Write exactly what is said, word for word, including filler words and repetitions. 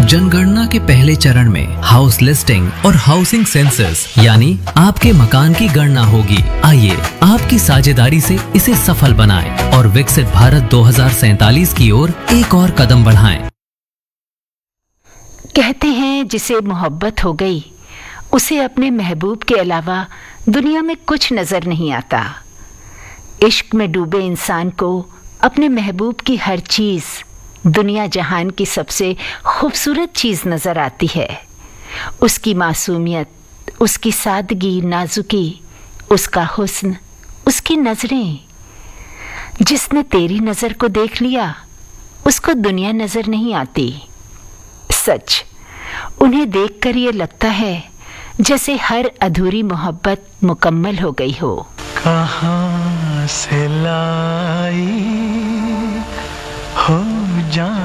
जनगणना के पहले चरण में हाउस लिस्टिंग और हाउसिंग सेंसस यानी आपके मकान की गणना होगी। आइए आपकी साझेदारी से इसे सफल बनाएं और विकसित भारत दो हज़ार सैंतालीस की ओर एक और कदम बढ़ाएं। कहते हैं जिसे मोहब्बत हो गई उसे अपने महबूब के अलावा दुनिया में कुछ नजर नहीं आता। इश्क में डूबे इंसान को अपने महबूब की हर चीज दुनिया जहान की सबसे खूबसूरत चीज नजर आती है। उसकी मासूमियत, उसकी सादगी, नाजुकी, उसका हुस्न, उसकी नजरें। जिसने तेरी नजर को देख लिया उसको दुनिया नजर नहीं आती। सच, उन्हें देखकर ये लगता है जैसे हर अधूरी मोहब्बत मुकम्मल हो गई हो। कहाँ से लाई हो जान